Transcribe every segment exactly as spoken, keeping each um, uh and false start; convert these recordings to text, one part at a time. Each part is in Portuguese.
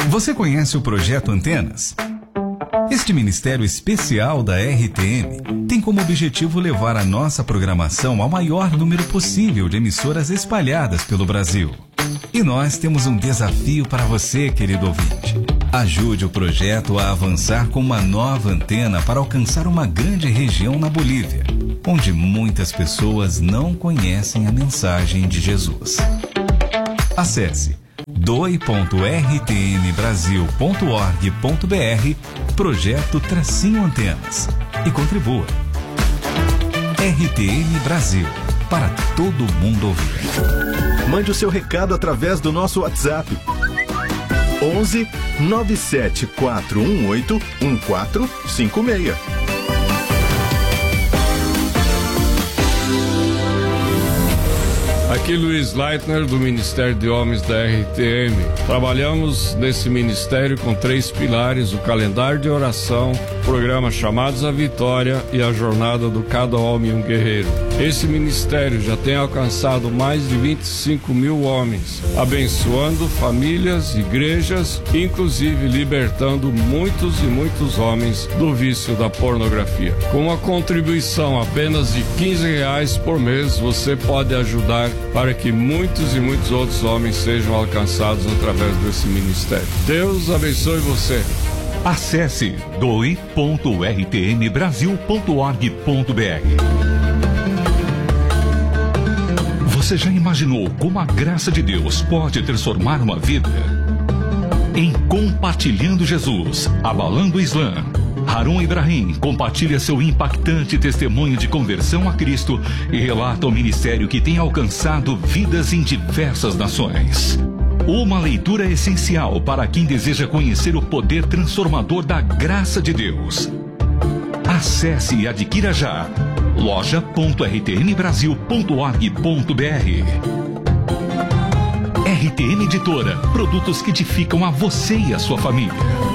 Você conhece o Projeto Antenas? Este ministério especial da R T M tem como objetivo levar a nossa programação ao maior número possível de emissoras espalhadas pelo Brasil. E nós temos um desafio para você, querido ouvinte. Ajude o projeto a avançar com uma nova antena para alcançar uma grande região na Bolívia, onde muitas pessoas não conhecem a mensagem de Jesus. Acesse doe ponto r t m brasil ponto org ponto b r Projeto Tracinho Antenas e contribua. R T M Brasil, para todo mundo ouvir. Mande o seu recado através do nosso WhatsApp. onze nove sete quatro um oito um quatro cinco seis. Aqui Luiz Leitner, do Ministério de Homens da R T M. Trabalhamos nesse ministério com três pilares: o calendário de oração, o programa Chamados à Vitória e a jornada do Cada Homem um Guerreiro. Esse ministério já tem alcançado mais de vinte e cinco mil homens, abençoando famílias, igrejas, inclusive libertando muitos e muitos homens do vício da pornografia. Com uma contribuição apenas de quinze reais por mês, você pode ajudar para que muitos e muitos outros homens sejam alcançados através desse ministério. Deus abençoe você. Acesse doe ponto r t m brasil ponto org ponto b r. Você já imaginou como a graça de Deus pode transformar uma vida? Em Compartilhando Jesus, Abalando o Islã, Harun Ibrahim compartilha seu impactante testemunho de conversão a Cristo e relata o ministério que tem alcançado vidas em diversas nações. Uma leitura essencial para quem deseja conhecer o poder transformador da graça de Deus. Acesse e adquira já loja ponto r t m brasil ponto org ponto b r. R T M Editora, produtos que edificam a você e a sua família.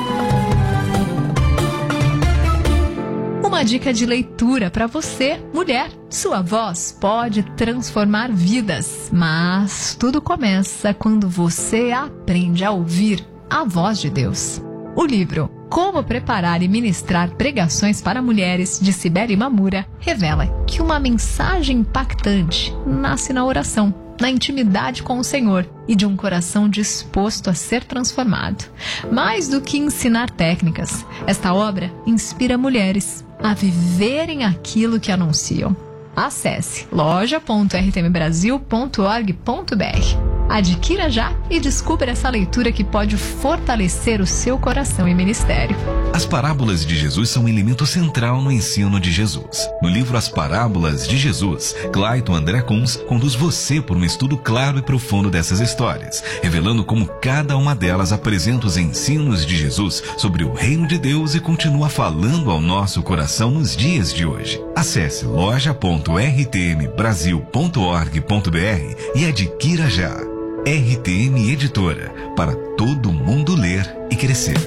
Uma dica de leitura para você, mulher. Sua voz pode transformar vidas, mas tudo começa quando você aprende a ouvir a voz de Deus. O livro Como Preparar e Ministrar Pregações para Mulheres, de Cibele Mamura, revela que uma mensagem impactante nasce na oração, na intimidade com o Senhor e de um coração disposto a ser transformado. Mais do que ensinar técnicas, esta obra inspira mulheres a viverem aquilo que anunciam. Acesse loja ponto r t m brasil ponto org ponto b r. Adquira já e descubra essa leitura que pode fortalecer o seu coração e ministério. As parábolas de Jesus são um elemento central no ensino de Jesus. No livro As Parábolas de Jesus, Clayton André Kunz conduz você por um estudo claro e profundo dessas histórias, revelando como cada uma delas apresenta os ensinos de Jesus sobre o reino de Deus e continua falando ao nosso coração nos dias de hoje. Acesse loja ponto r t m brasil ponto org ponto b r e adquira já. R T M Editora, para todo mundo ler e crescer.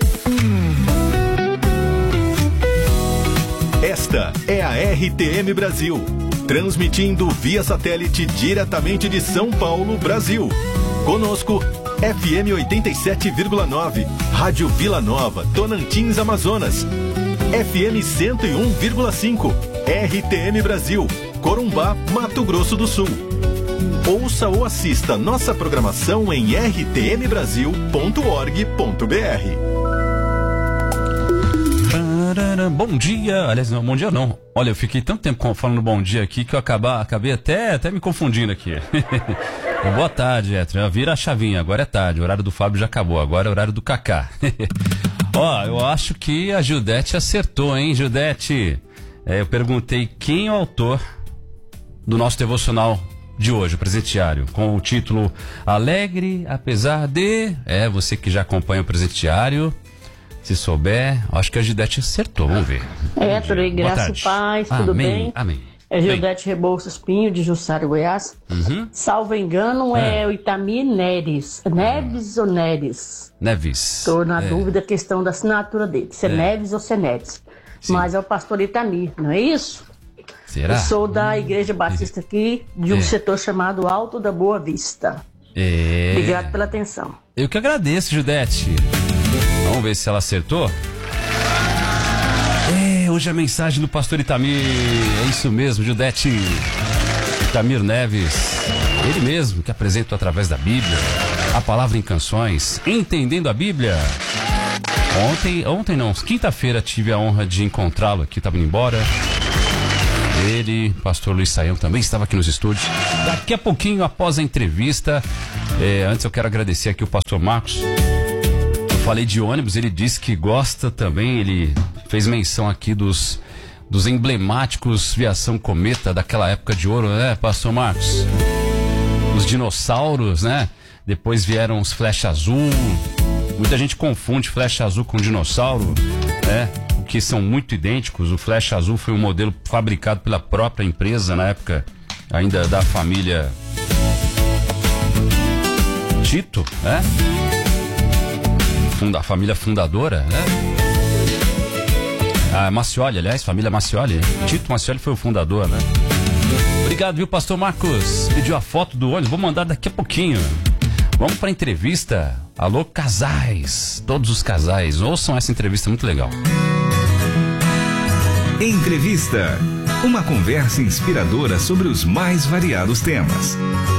Esta é a R T M Brasil, transmitindo via satélite diretamente de São Paulo, Brasil. Conosco, F M oitenta e sete vírgula nove, Rádio Vila Nova, Tonantins, Amazonas. F M cento e um vírgula cinco, R T M Brasil, Corumbá, Mato Grosso do Sul. Ouça ou assista nossa programação em r t m brasil ponto org ponto b r. Bom dia, aliás, não, bom dia não. Olha, eu fiquei tanto tempo falando bom dia aqui que eu acabar, acabei até, até me confundindo aqui. Boa tarde, Etro. Vira a chavinha, agora é tarde. O horário do Fábio já acabou, agora é o horário do Cacá. Ó, eu acho que a Gildete acertou, hein, Gildete? É, eu perguntei quem é o autor do nosso devocional de hoje, o presenteário, com o título Alegre Apesar de... É, você que já acompanha o presenteário, se souber, acho que a Gildete acertou, vamos ver. É, Troy, graça e paz, tudo Amém. bem? Amém. É Gildete Rebouças Pinho, de Jussara, Goiás. Uhum. Salvo engano, é, é o Itamir Neres. Neves ou Neres? Neves. Estou na é. dúvida, questão da assinatura dele, se é, é. Neves ou se é Neres. Sim. Mas é o pastor Itamir, não é isso? Será? Eu sou da Igreja Batista aqui, de um é. setor chamado Alto da Boa Vista. É. Obrigado pela atenção. Eu que agradeço, Gildete. Vamos ver se ela acertou. É, hoje a mensagem do pastor Itamir. É isso mesmo, Judete. Itamir Neves. Ele mesmo que apresenta através da Bíblia a palavra em canções, entendendo a Bíblia. Ontem, ontem não, quinta-feira tive a honra de encontrá-lo aqui, estava indo embora. Ele, pastor Luiz Saião, também estava aqui nos estúdios. Daqui a pouquinho, após a entrevista, é, antes eu quero agradecer aqui o pastor Marcos. Eu falei de ônibus, ele disse que gosta também, ele fez menção aqui dos, dos emblemáticos Viação Cometa, daquela época de ouro, né, pastor Marcos? Os dinossauros, né? Depois vieram os Flecha Azul. Muita gente confunde Flecha Azul com dinossauro, né? Que são muito idênticos. O Flecha Azul foi um modelo fabricado pela própria empresa na época ainda da família Tito, né? Funda, a família fundadora, né? A Macioli, aliás, família Macioli. Tito Macioli foi o fundador, né? Obrigado, viu, pastor Marcos? Pediu a foto do ônibus, vou mandar daqui a pouquinho. Vamos para a entrevista. Alô, casais, todos os casais, ouçam essa entrevista muito legal. Entrevista. Uma conversa inspiradora sobre os mais variados temas.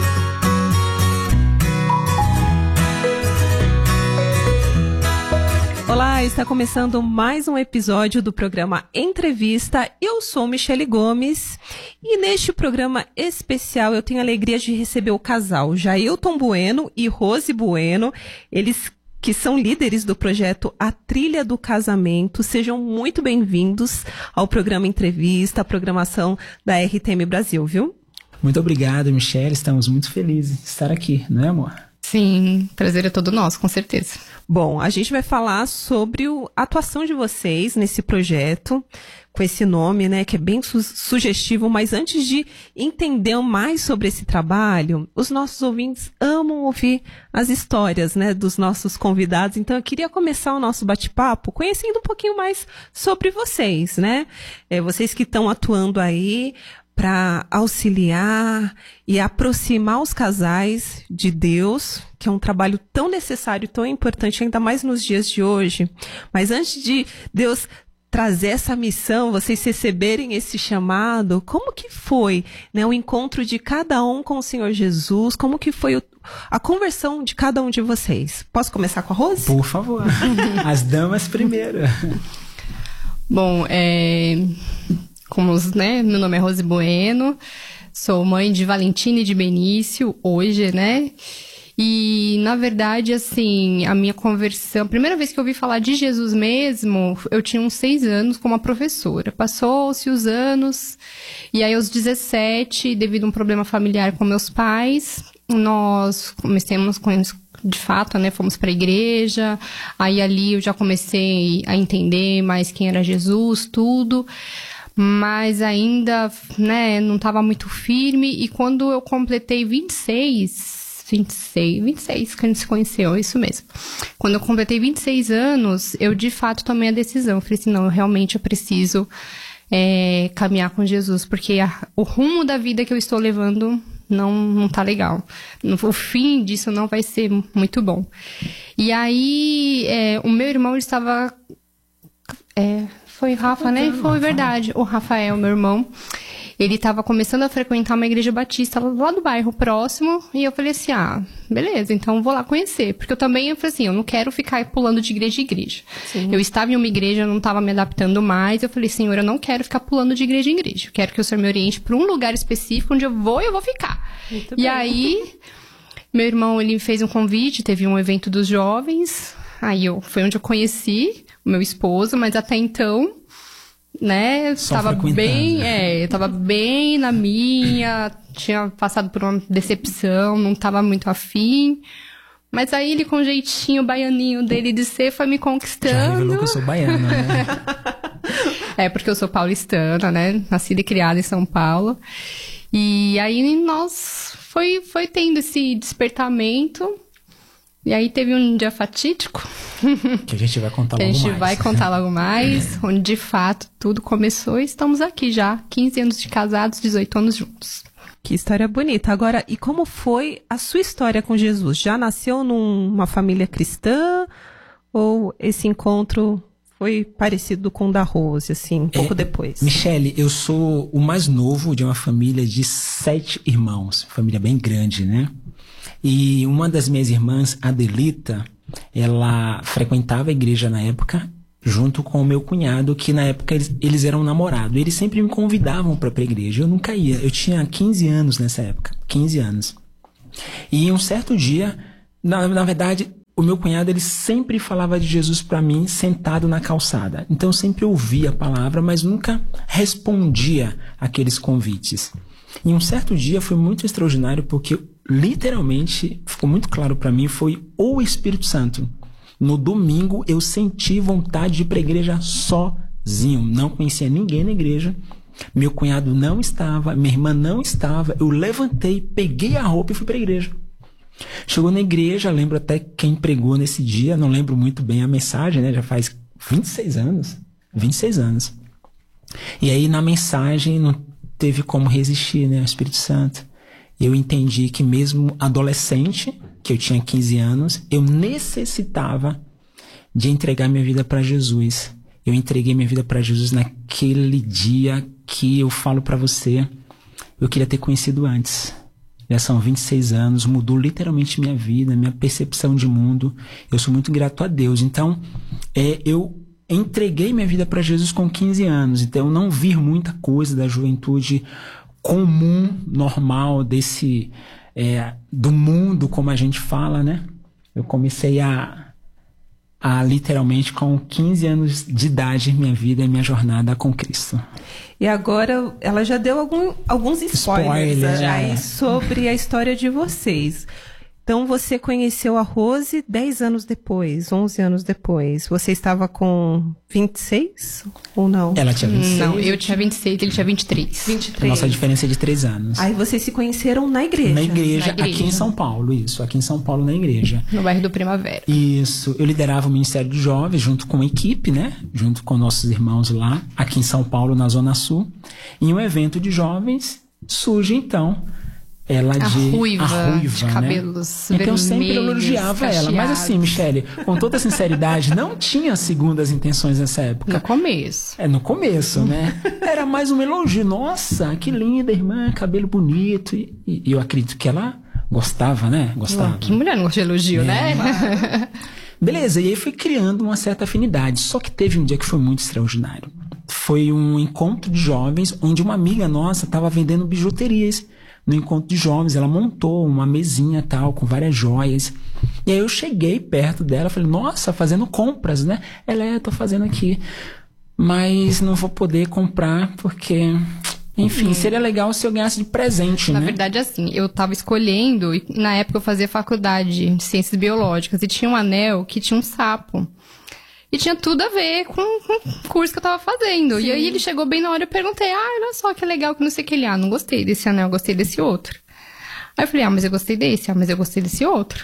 Olá, está começando mais um episódio do programa Entrevista. Eu sou Michele Gomes e neste programa especial eu tenho a alegria de receber o casal Jailton Bueno e Rose Bueno. Eles que são líderes do projeto A Trilha do Casamento. Sejam muito bem-vindos ao programa Entrevista, a programação da R T M Brasil, viu? Muito obrigado, Michele. Estamos muito felizes de estar aqui, não é, amor? Sim, prazer é todo nosso, com certeza. Bom, a gente vai falar sobre o, a atuação de vocês nesse projeto, com esse nome, né, que é bem su- sugestivo, mas antes de entender mais sobre esse trabalho, os nossos ouvintes amam ouvir as histórias, né, dos nossos convidados, então eu queria começar o nosso bate-papo conhecendo um pouquinho mais sobre vocês, né, é, vocês que estão atuando aí para auxiliar e aproximar os casais de Deus, que é um trabalho tão necessário, tão importante, ainda mais nos dias de hoje. Mas antes de Deus trazer essa missão, vocês receberem esse chamado, como que foi, né, o encontro de cada um com o Senhor Jesus? Como que foi o, a conversão de cada um de vocês? Posso começar com a Rose? Por favor. As damas primeiro. Bom, é... Como, né, meu nome é Rose Bueno, sou mãe de Valentina e de Benício, hoje, né? E, na verdade, assim, a minha conversão... A primeira vez que eu ouvi falar de Jesus mesmo, eu tinha uns seis anos como uma professora. Passou-se os anos, e aí aos dezessete, devido a um problema familiar com meus pais, nós começamos com... De fato, né, fomos para a igreja, aí ali eu já comecei a entender mais quem era Jesus, tudo... Mas ainda, né, não estava muito firme. E quando eu completei vinte e seis, vinte e seis, vinte e seis que a gente se conheceu, isso mesmo. Quando eu completei vinte e seis anos, eu de fato tomei a decisão. Eu falei assim, não, eu realmente eu preciso é, caminhar com Jesus, porque a, o rumo da vida que eu estou levando não, não tá legal. O fim disso não vai ser muito bom. E aí, é, o meu irmão ele estava... É, Foi Rafa, né? Foi verdade. O Rafael, meu irmão, ele tava começando a frequentar uma igreja batista lá do bairro próximo. E eu falei assim, ah, beleza, então vou lá conhecer. Porque eu também, eu falei assim, eu não quero ficar pulando de igreja em igreja. Sim. Eu estava em uma igreja, eu não estava me adaptando mais. Eu falei, Senhor, eu não quero ficar pulando de igreja em igreja. Eu quero que o Senhor me oriente para um lugar específico onde eu vou e eu vou ficar. Muito e bem. Aí, meu irmão, ele fez um convite, teve um evento dos jovens. Aí eu, foi onde eu conheci o meu esposo, mas até então, né, Só tava bem, é, eu tava bem na minha, tinha passado por uma decepção, não tava muito afim. Mas aí ele, com o jeitinho baianinho dele de ser, foi me conquistando. Já revelou que eu sou baiana, né? É, porque eu sou paulistana, né, nascida e criada em São Paulo. E aí nós, foi, foi tendo esse despertamento. E aí teve um dia fatídico. Que a gente vai contar logo mais. Que a gente vai contar logo mais, onde de fato tudo começou e estamos aqui já, quinze anos de casados, dezoito anos juntos. Que história bonita. Agora, e como foi a sua história com Jesus? Já nasceu numa família cristã? Ou esse encontro foi parecido com o da Rose, assim, um pouco é, depois? Michele, eu sou o mais novo de uma família de sete irmãos. Família bem grande, né? E uma das minhas irmãs, Adelita, ela frequentava a igreja na época, junto com o meu cunhado, que na época eles, eles eram namorados. Eles sempre me convidavam para ir pra igreja. Eu nunca ia. Eu tinha quinze anos nessa época. quinze anos. E um certo dia, na, na verdade, o meu cunhado, ele sempre falava de Jesus para mim sentado na calçada. Então eu sempre ouvia a palavra, mas nunca respondia àqueles convites. E um certo dia foi muito extraordinário, porque literalmente ficou muito claro para mim, foi o Espírito Santo. No domingo eu senti vontade de ir para a igreja sozinho. Não conhecia ninguém na igreja. Meu cunhado não estava, minha irmã não estava. Eu levantei, peguei a roupa e fui para a igreja. Chegou na igreja, lembro até quem pregou nesse dia, não lembro muito bem a mensagem, né? Já faz vinte e seis anos. vinte e seis anos. E aí na mensagem não teve como resistir, né? O Espírito Santo. Eu entendi que mesmo adolescente, que eu tinha quinze anos, eu necessitava de entregar minha vida para Jesus. Eu entreguei minha vida para Jesus naquele dia que eu falo para você, eu queria ter conhecido antes. Já são vinte e seis anos, mudou literalmente minha vida, minha percepção de mundo. Eu sou muito grato a Deus. Então, é, eu entreguei minha vida para Jesus com quinze anos. Então, eu não vi muita coisa da juventude comum, normal, desse é, do mundo, como a gente fala, né? Eu comecei a, a literalmente com quinze anos de idade, minha vida e minha jornada com Cristo. E agora ela já deu algum, alguns spoilers Spoiler, aí é. sobre a história de vocês. Então você conheceu a Rose dez anos depois, onze anos depois. Você estava com vinte e seis ou não? Ela tinha vinte e seis. Não, eu tinha vinte e seis, ele tinha vinte e três. vinte e três. A nossa diferença é de três anos. Aí vocês se conheceram na igreja. Na igreja, Na igreja. aqui em São Paulo, isso. Aqui em São Paulo, na igreja. No bairro do Primavera. Isso. Eu liderava o Ministério de Jovens junto com a equipe, né? Junto com nossos irmãos lá, aqui em São Paulo, na Zona Sul. Em um evento de jovens, surge então ela A de ruiva, a ruiva, de né? cabelos Então eu sempre vermelhos, elogiava ela. Mas assim, Michele, com toda sinceridade, não tinha segundas intenções nessa época. No começo. É, no começo, né? Era mais um elogio. Nossa, que linda, irmã, cabelo bonito. E, e eu acredito que ela gostava, né? Gostava. Que mulher não gosta de elogio, É, né? Beleza, e aí fui criando uma certa afinidade. Só que teve um dia que foi muito extraordinário. Foi um encontro de jovens onde uma amiga nossa estava vendendo bijuterias. No encontro de jovens, ela montou uma mesinha tal, com várias joias. E aí eu cheguei perto dela, falei, nossa, fazendo compras, né? Ela é, tô fazendo aqui. Mas não vou poder comprar porque... Enfim, uhum. Seria legal se eu ganhasse de presente, Na né? verdade, assim, eu tava escolhendo, e na época eu fazia faculdade de ciências biológicas, e tinha um anel que tinha um sapo. E tinha tudo a ver com, com o curso que eu tava fazendo. Sim. E aí ele chegou bem na hora, eu perguntei, ah, olha só que legal, que não sei o que ele, ah, não gostei desse anel, eu gostei desse outro. Aí eu falei, ah, mas eu gostei desse, ah, mas eu gostei desse outro.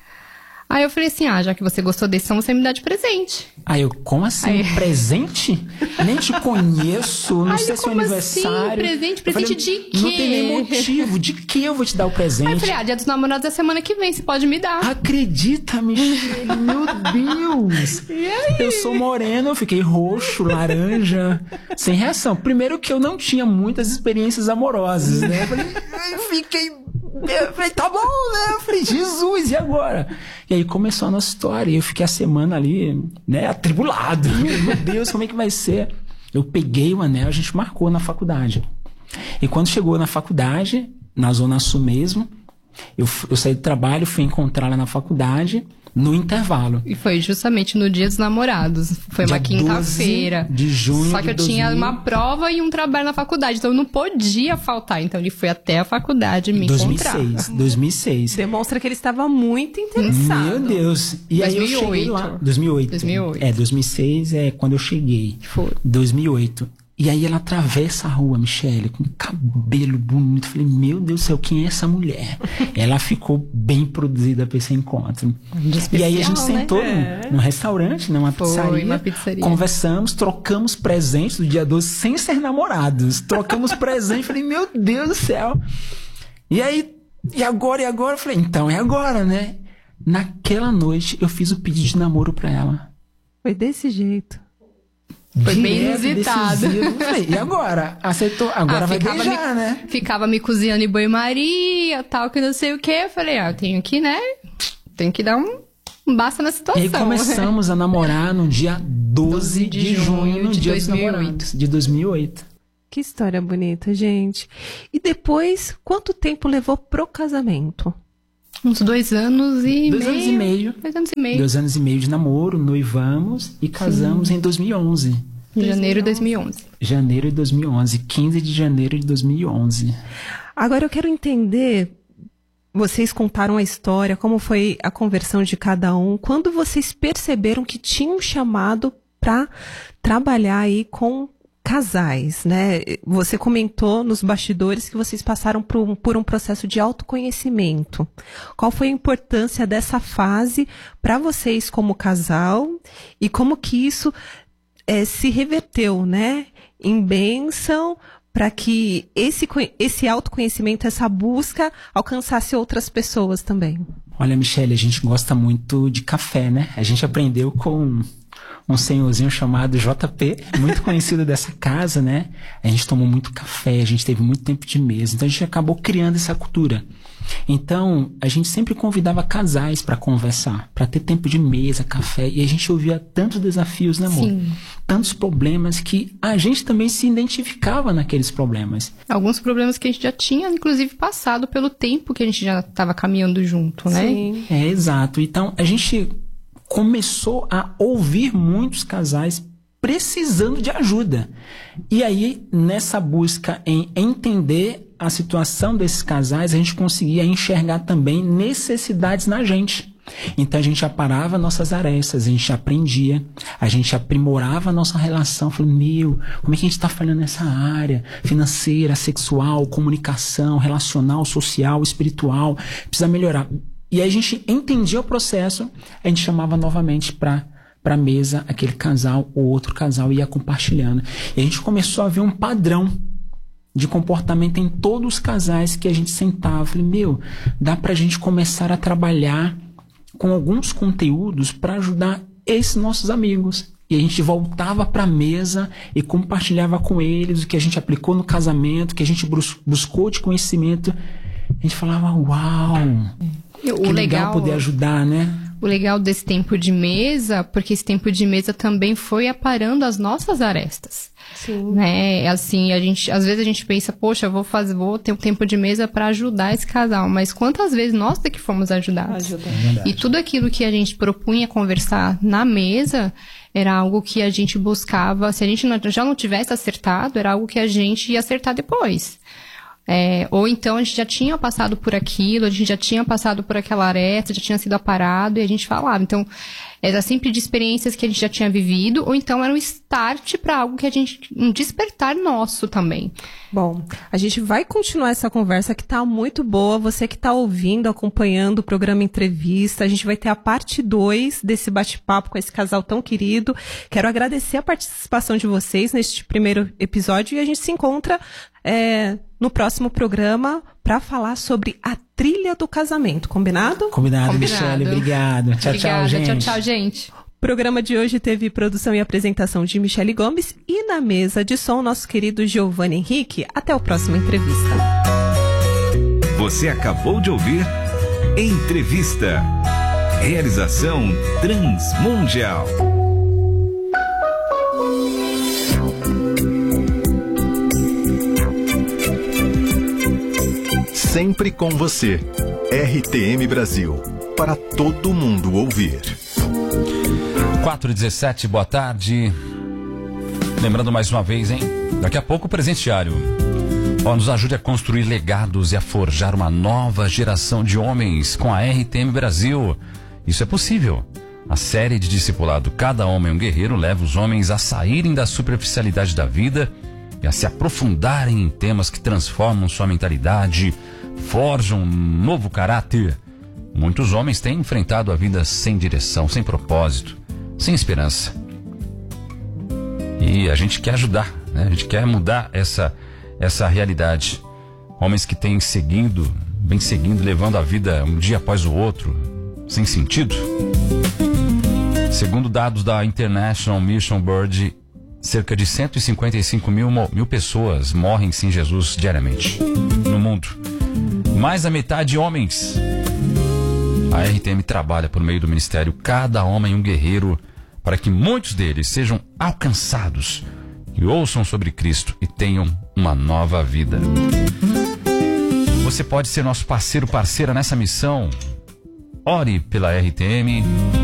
Aí eu falei assim, ah, já que você gostou desse, então você me dá de presente. Aí eu, como assim? Aí... Presente? Nem te conheço, não Aí sei eu, se é como aniversário. Assim? Presente? Presente falei, de quê? Não tem nem motivo. De que eu vou te dar o presente? Aí eu falei, ah, dia dos namorados é semana que vem, você pode me dar. Acredita, Michele, meu Deus. E aí? Eu sou moreno, eu fiquei roxo, laranja, sem reação. Primeiro que eu não tinha muitas experiências amorosas, né? Eu falei, eu fiquei... Eu falei, tá bom, né? Eu falei, Jesus, e agora? E aí começou a nossa história. E eu fiquei a semana ali, né, atribulado. Meu Deus, como é que vai ser? Eu peguei o anel, a gente marcou na faculdade. E quando chegou na faculdade, na Zona Sul mesmo, eu, eu saí do trabalho, fui encontrá-la na faculdade, no intervalo. E foi justamente no dia dos namorados. Foi Dia uma quinta-feira. de junho Só que eu de tinha dois mil... uma prova e um trabalho na faculdade. Então eu não podia faltar. Então ele foi até a faculdade me dois mil e encontrar. seis, dois mil e seis. Demonstra que ele estava muito interessado. Meu Deus. E aí eu cheguei lá... dois mil e oito. dois mil e oito. É, dois mil e seis é quando eu cheguei. Foi. dois mil e oito. E aí ela atravessa a rua, Michele, com cabelo bonito. Eu falei, meu Deus do céu, quem é essa mulher? Ela ficou bem produzida pra esse encontro. Especial, e aí a gente né? sentou é. num, num restaurante, numa Foi, pizzaria, uma pizzaria. Conversamos, trocamos presentes do dia doze sem ser namorados. Trocamos presentes. Falei, meu Deus do céu. E aí, e agora, e agora? Eu falei, então é agora, né? Naquela noite eu fiz o pedido de namoro pra ela. Foi desse jeito. Foi Direto, bem inusitado. decisivo. Falei, e agora? Aceitou? Agora Ah, vai ficava beijar, me, né? Ficava me cozinhando em banho-maria, tal, que não sei o quê. Eu falei, ah, eu tenho que, né? Tenho que dar um, um basta na situação. E aí começamos a namorar no dia doze de junho, no de dia dois mil e oito. dos namorados, de dois mil e oito. Que história bonita, gente. E depois, quanto tempo levou pro casamento? Uns dois anos e Dois meio. anos e meio. Dois anos e meio. Dois anos e meio de namoro, noivamos e casamos Sim. em dois mil e onze. Em janeiro de dois mil e onze. Janeiro de dois mil e onze, quinze de janeiro de dois mil e onze. Agora eu quero entender, vocês contaram a história, como foi a conversão de cada um, quando vocês perceberam que tinham um chamado para trabalhar aí com casais, né? Você comentou nos bastidores que vocês passaram por um, por um processo de autoconhecimento. Qual foi a importância dessa fase para vocês como casal e como que isso é, se reverteu, né, em bênção para que esse, esse autoconhecimento, essa busca alcançasse outras pessoas também? Olha, Michele, a gente gosta muito de café, né? A gente aprendeu com um senhorzinho chamado J P, muito conhecido dessa casa, né? A gente tomou muito café, a gente teve muito tempo de mesa, então a gente acabou criando essa cultura. Então, a gente sempre convidava casais para conversar, para ter tempo de mesa, café, e a gente ouvia tantos desafios, né, amor? Sim. Tantos problemas que a gente também se identificava naqueles problemas. Alguns problemas que a gente já tinha, inclusive, passado pelo tempo que a gente já estava caminhando junto, né? Sim. É, exato. Então, a gente começou a ouvir muitos casais precisando de ajuda. E aí, nessa busca em entender a situação desses casais, a gente conseguia enxergar também necessidades na gente. Então a gente aparava nossas arestas, a gente aprendia, a gente aprimorava a nossa relação, falando, meu, como é que a gente está falhando nessa área financeira, sexual, comunicação, relacional, social, espiritual, precisa melhorar. E aí a gente entendia o processo, a gente chamava novamente para para a mesa aquele casal, o outro casal ia compartilhando. E a gente começou a ver um padrão de comportamento em todos os casais que a gente sentava. Eu falei, meu, dá pra gente começar a trabalhar com alguns conteúdos para ajudar esses nossos amigos. E a gente voltava para a mesa e compartilhava com eles o que a gente aplicou no casamento, o que a gente bus- buscou de conhecimento. A gente falava, uau, O que legal, legal poder ajudar, né? O legal desse tempo de mesa, porque esse tempo de mesa também foi aparando as nossas arestas. Sim. Né? Assim, a gente, às vezes a gente pensa, poxa, eu vou fazer, vou ter um tempo de mesa para ajudar esse casal, mas quantas vezes nós é que fomos ajudados? Ajuda. E tudo aquilo que a gente propunha conversar na mesa era algo que a gente buscava, se a gente não, já não tivesse acertado, era algo que a gente ia acertar depois. É, ou então a gente já tinha passado por aquilo, a gente já tinha passado por aquela aresta, já tinha sido aparado e a gente falava. Então, era sempre de experiências que a gente já tinha vivido, ou então era um start para algo que a gente, um despertar nosso também. Bom, a gente vai continuar essa conversa que tá muito boa. Você que tá ouvindo, acompanhando o programa Entrevista, a gente vai ter a parte dois desse bate-papo com esse casal tão querido. Quero agradecer a participação de vocês neste primeiro episódio e a gente se encontra é, no próximo programa para falar sobre a trilha do casamento. Combinado? Combinado, Combinado. Michele. Obrigado. Tchau, Obrigada, tchau, gente. tchau, tchau, gente. O programa de hoje teve produção e apresentação de Michele Gomes e na mesa de som nosso querido Giovanni Henrique. Até o próximo Entrevista. Você acabou de ouvir Entrevista. Realização Transmundial. Sempre com você. R T M Brasil. Para todo mundo ouvir. quatro e dezessete, boa tarde. Lembrando mais uma vez, hein? Daqui a pouco o presenteário. Ó, nos ajude a construir legados e a forjar uma nova geração de homens com a R T M Brasil. Isso é possível. A série de discipulado Cada Homem é um Guerreiro leva os homens a saírem da superficialidade da vida e a se aprofundarem em temas que transformam sua mentalidade, forjam um novo caráter. Muitos homens têm enfrentado a vida sem direção, sem propósito, sem esperança. E a gente quer ajudar, né? A gente quer mudar essa, essa realidade. Homens que têm seguido, bem seguindo, levando a vida um dia após o outro, sem sentido? Segundo dados da International Mission Board, cerca de cento e cinquenta e cinco mil, mil pessoas morrem sem Jesus diariamente no mundo. Mais da metade homens. A R T M trabalha por meio do ministério Cada Homem um Guerreiro para que muitos deles sejam alcançados e ouçam sobre Cristo e tenham uma nova vida. Você pode ser nosso parceiro, parceira nessa missão. Ore pela R T M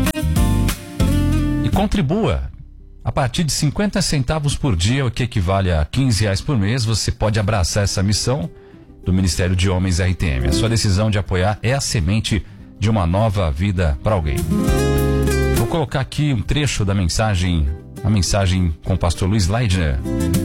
e contribua. A partir de cinquenta centavos por dia, o que equivale a quinze reais por mês, você pode abraçar essa missão do Ministério de Homens R T M. A sua decisão de apoiar é a semente de uma nova vida para alguém. Vou colocar aqui um trecho da mensagem, a mensagem com o pastor Luiz Leidner.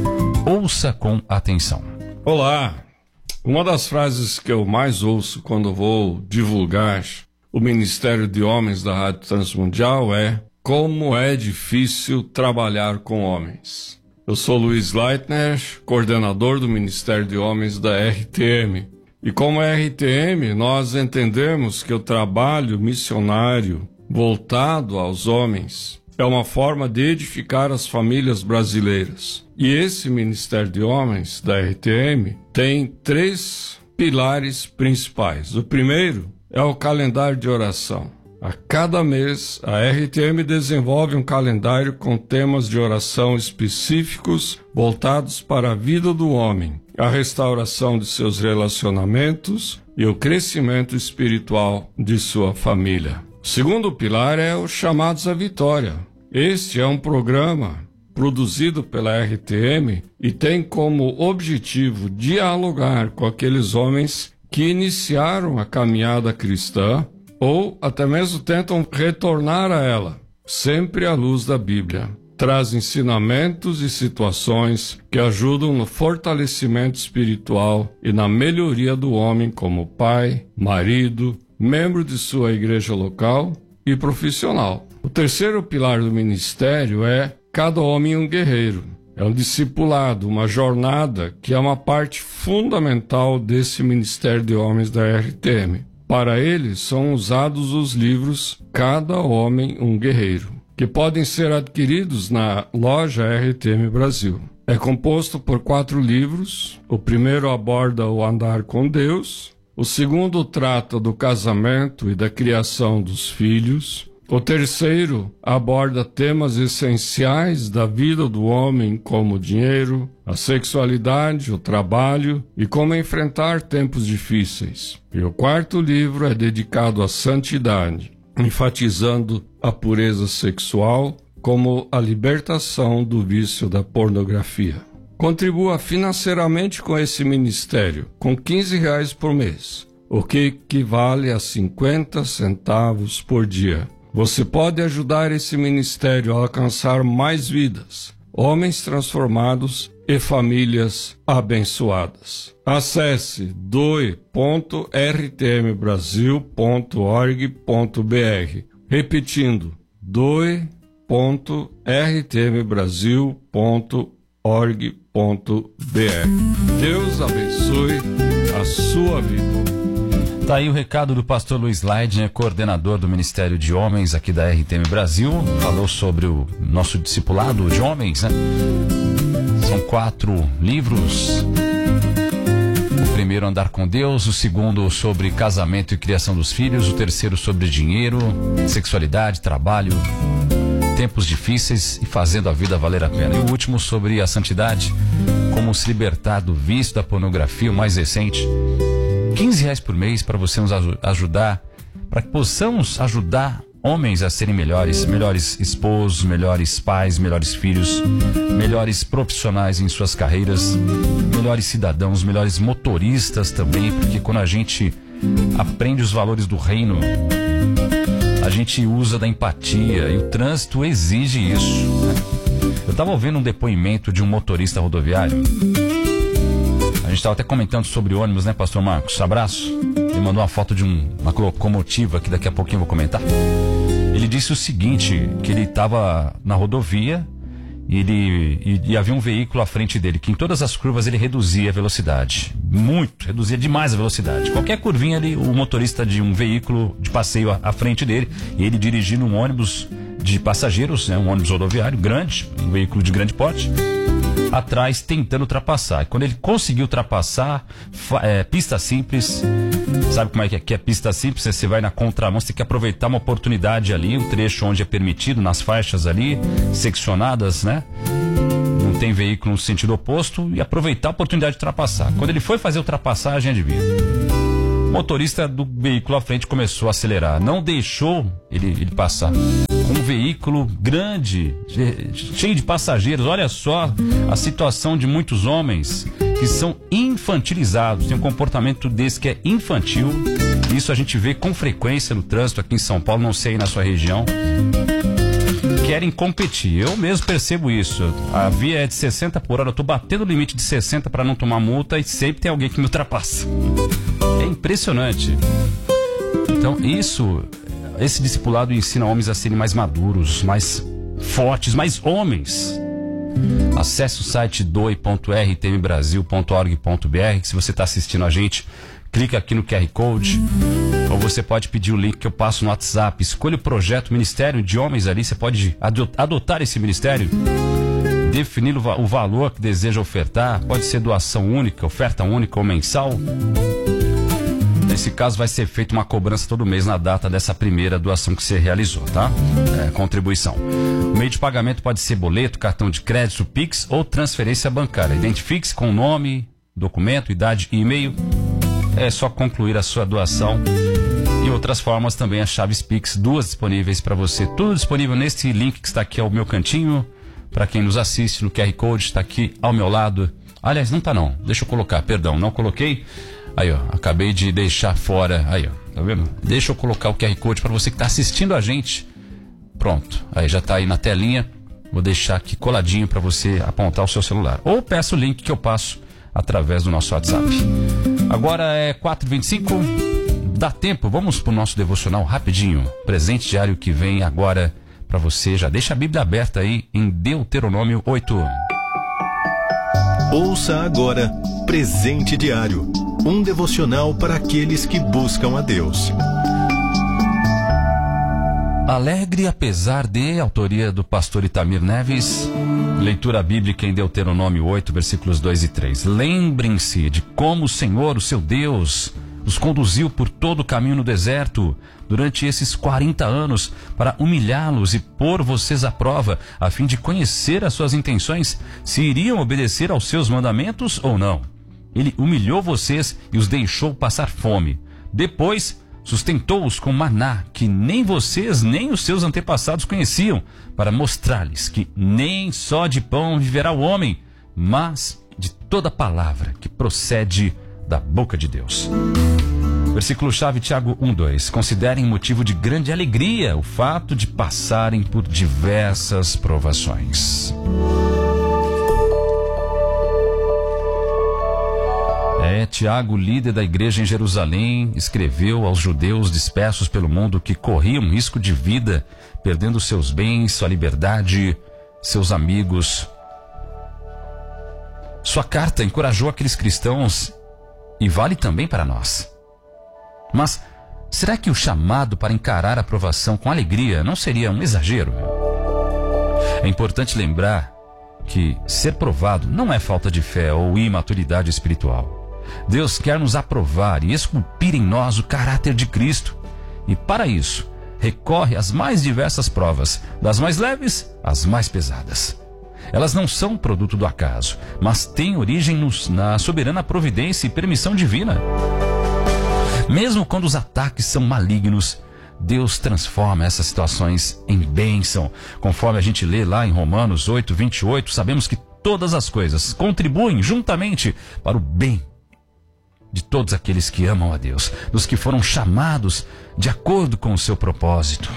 Ouça com atenção. Olá, uma das frases que eu mais ouço quando vou divulgar o Ministério de Homens da Rádio Transmundial é: como é difícil trabalhar com homens. Eu sou Luiz Leitner, coordenador do Ministério de Homens da R T M. E como R T M, nós entendemos que o trabalho missionário voltado aos homens é uma forma de edificar as famílias brasileiras. E esse Ministério de Homens da R T M tem três pilares principais. O primeiro é o calendário de oração. A cada mês, a R T M desenvolve um calendário com temas de oração específicos voltados para a vida do homem, a restauração de seus relacionamentos e o crescimento espiritual de sua família. O segundo pilar é os Chamados à Vitória. Este é um programa produzido pela R T M e tem como objetivo dialogar com aqueles homens que iniciaram a caminhada cristã ou até mesmo tentam retornar a ela, sempre à luz da Bíblia. Traz ensinamentos e situações que ajudam no fortalecimento espiritual e na melhoria do homem como pai, marido, membro de sua igreja local e profissional. O terceiro pilar do ministério é Cada Homem um Guerreiro. É um discipulado, uma jornada que é uma parte fundamental desse Ministério de Homens da R T M. Para ele são usados os livros Cada Homem um Guerreiro, que podem ser adquiridos na loja R T M Brasil. É composto por quatro livros. O primeiro aborda o andar com Deus. O segundo trata do casamento e da criação dos filhos. O terceiro aborda temas essenciais da vida do homem, como o dinheiro, a sexualidade, o trabalho e como enfrentar tempos difíceis. E o quarto livro é dedicado à santidade, enfatizando a pureza sexual como a libertação do vício da pornografia. Contribua financeiramente com esse ministério, com quinze reais por mês, o que equivale a cinquenta centavos por dia. Você pode ajudar esse ministério a alcançar mais vidas, homens transformados e famílias abençoadas. Acesse doe ponto r t m brasil ponto org ponto b r. Repetindo, doe ponto r t m brasil ponto org ponto b r. Deus abençoe a sua vida. Tá aí o recado do pastor Luiz Leidner, coordenador do Ministério de Homens aqui da R T M Brasil. Falou sobre o nosso discipulado de homens, né? São quatro livros. O primeiro, Andar com Deus. O segundo, sobre casamento e criação dos filhos. O terceiro, sobre dinheiro, sexualidade, trabalho, tempos difíceis e fazendo a vida valer a pena. E o último, sobre a santidade, como se libertar do vício da pornografia, o mais recente. quinze reais por mês para você nos ajudar, para que possamos ajudar homens a serem melhores, melhores esposos, melhores pais, melhores filhos, melhores profissionais em suas carreiras, melhores cidadãos, melhores motoristas também, porque quando a gente aprende os valores do reino, a gente usa da empatia e o trânsito exige isso, né? Eu estava ouvindo um depoimento de um motorista rodoviário. A gente estava até comentando sobre ônibus, né, pastor Marcos? Abraço. Ele mandou uma foto de um, uma locomotiva que daqui a pouquinho eu vou comentar. Ele disse o seguinte, que ele estava na rodovia ele, e, e havia um veículo à frente dele, que em todas as curvas ele reduzia a velocidade. Muito, reduzia demais a velocidade. Qualquer curvinha ali, o motorista de um veículo de passeio à, à frente dele, e ele dirigindo um ônibus de passageiros, né, um ônibus rodoviário grande, um veículo de grande porte, atrás tentando ultrapassar. Quando ele conseguiu ultrapassar, é, pista simples, sabe como é que é, que é pista simples? Você vai na contramão, você tem que aproveitar uma oportunidade ali, um trecho onde é permitido, nas faixas ali, seccionadas, né? Não tem veículo no sentido oposto, e aproveitar a oportunidade de ultrapassar. Quando ele foi fazer a ultrapassagem, adivinha? O motorista do veículo à frente começou a acelerar, não deixou ele, ele passar. Um veículo grande, cheio de passageiros. Olha só a situação de muitos homens que são infantilizados, tem um comportamento desse que é infantil. Isso a gente vê com frequência no trânsito aqui em São Paulo, não sei aí na sua região. Querem competir, eu mesmo percebo isso. A via é de sessenta por hora, eu tô batendo o limite de sessenta para não tomar multa e sempre tem alguém que me ultrapassa. É impressionante. Então isso, esse discipulado ensina homens a serem mais maduros, mais fortes, mais homens. Acesse o site doe ponto r t m brasil ponto org ponto b r, que se você está assistindo a gente, clica aqui no Q R Code, ou você pode pedir o link que eu passo no WhatsApp. Escolha o projeto Ministério de Homens ali, você pode adotar esse ministério, definir o valor que deseja ofertar, pode ser doação única, oferta única ou mensal. Nesse caso vai ser feita uma cobrança todo mês na data dessa primeira doação que você realizou, tá? É, contribuição. O meio de pagamento pode ser boleto, cartão de crédito, Pix ou transferência bancária. Identifique-se com nome, documento, idade e e-mail. É só concluir a sua doação. E outras formas também, as chaves Pix, duas disponíveis para você. Tudo disponível nesse link que está aqui ao meu cantinho. Para quem nos assiste no Q R Code, está aqui ao meu lado. Aliás, não tá não. Deixa eu colocar, perdão, não coloquei. Aí, ó, acabei de deixar fora. Aí, ó, tá vendo? Deixa eu colocar o Q R Code para você que tá assistindo a gente. Pronto, aí já tá aí na telinha. Vou deixar aqui coladinho para você apontar o seu celular. Ou peça o link que eu passo através do nosso WhatsApp. Agora é quatro e vinte e cinco. Dá tempo, vamos pro nosso devocional rapidinho. Presente diário que vem agora para você. Já deixa a Bíblia aberta aí em Deuteronômio oito. Ouça agora Presente Diário, um devocional para aqueles que buscam a Deus. Alegre apesar de, autoria do pastor Itamir Neves, leitura bíblica em Deuteronômio oito, versículos dois e três. Lembrem-se de como o Senhor, o seu Deus, os conduziu por todo o caminho no deserto durante esses quarenta anos para humilhá-los e pôr vocês à prova, a fim de conhecer as suas intenções, se iriam obedecer aos seus mandamentos ou não. Ele humilhou vocês e os deixou passar fome. Depois, sustentou-os com maná, que nem vocês nem os seus antepassados conheciam, para mostrar-lhes que nem só de pão viverá o homem, mas de toda palavra que procede da boca de Deus. Versículo-chave, Tiago um, dois. Considerem motivo de grande alegria o fato de passarem por diversas provações. É, Tiago, líder da igreja em Jerusalém, escreveu aos judeus dispersos pelo mundo que corriam risco de vida, perdendo seus bens, sua liberdade, seus amigos. Sua carta encorajou aqueles cristãos e vale também para nós. Mas será que o chamado para encarar a provação com alegria não seria um exagero? É importante lembrar que ser provado não é falta de fé ou imaturidade espiritual. Deus quer nos aprovar e esculpir em nós o caráter de Cristo. E para isso, recorre às mais diversas provas, das mais leves às mais pesadas. Elas não são produto do acaso, mas têm origem nos, na soberana providência e permissão divina. Mesmo quando os ataques são malignos, Deus transforma essas situações em bênção. Conforme a gente lê lá em Romanos oito, vinte e oito, sabemos que todas as coisas contribuem juntamente para o bem de todos aqueles que amam a Deus, dos que foram chamados de acordo com o seu propósito.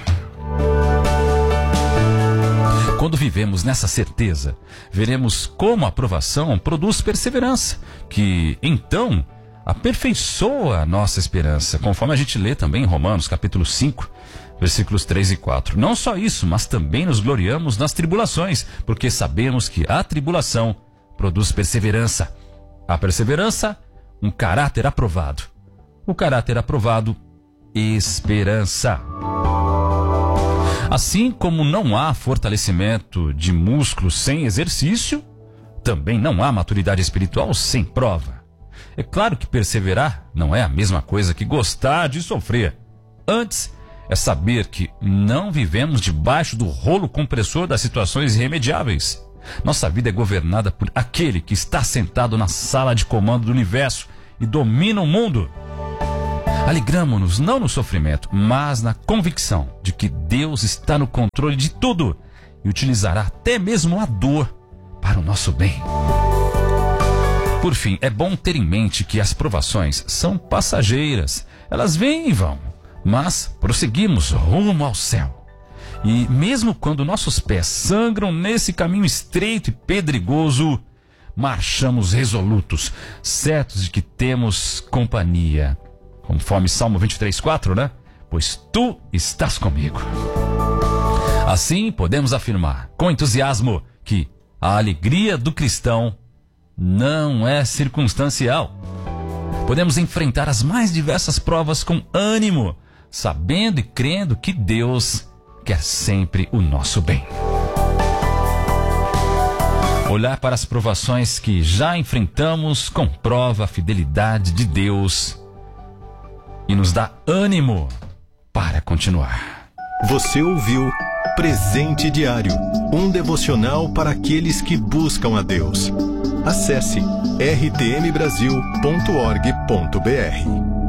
Quando vivemos nessa certeza, veremos como a aprovação produz perseverança, que então aperfeiçoa a nossa esperança, conforme a gente lê também em Romanos capítulo cinco, versículos três e quatro. Não só isso, mas também nos gloriamos nas tribulações, porque sabemos que a tribulação produz perseverança. A perseverança, um caráter aprovado. O caráter aprovado, esperança. Assim como não há fortalecimento de músculos sem exercício, também não há maturidade espiritual sem prova. É claro que perseverar não é a mesma coisa que gostar de sofrer. Antes, é saber que não vivemos debaixo do rolo compressor das situações irremediáveis. Nossa vida é governada por aquele que está sentado na sala de comando do universo e domina o mundo. Alegramo-nos não no sofrimento, mas na convicção de que Deus está no controle de tudo e utilizará até mesmo a dor para o nosso bem. Por fim, é bom ter em mente que as provações são passageiras. Elas vêm e vão, mas prosseguimos rumo ao céu. E mesmo quando nossos pés sangram nesse caminho estreito e pedregoso, marchamos resolutos, certos de que temos companhia. Conforme Salmo vinte e três, quatro, né? Pois tu estás comigo. Assim, podemos afirmar com entusiasmo que a alegria do cristão não é circunstancial. Podemos enfrentar as mais diversas provas com ânimo, sabendo e crendo que Deus quer sempre o nosso bem. Olhar para as provações que já enfrentamos comprova a fidelidade de Deus e nos dá ânimo para continuar. Você ouviu Presente Diário, um devocional para aqueles que buscam a Deus. Acesse r t m brasil ponto org ponto b r.